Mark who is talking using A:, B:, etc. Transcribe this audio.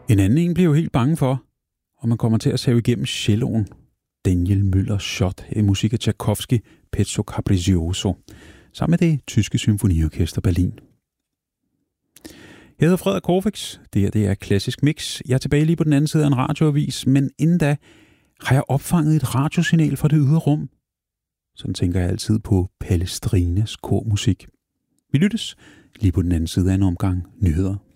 A: En anden en bliver jo helt bange for, og man kommer til at save igennem celloen. Daniel Müller Schott i musik af Tchaikovsky, Pezzo Capriccioso, sammen med det tyske symfoniorkester Berlin. Jeg hedder Frederik Corfix. Det er Klassisk Mix. Jeg er tilbage lige på den anden side af en radioavis, men inden da har jeg opfanget et radiosignal fra det ydre rum. Sådan tænker jeg altid på Palestrinas kormusik. Vi lyttes lige på den anden side af en omgang nyheder.